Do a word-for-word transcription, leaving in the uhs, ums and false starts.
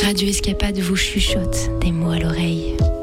Radio Escapade vous chuchote des mots à l'oreille.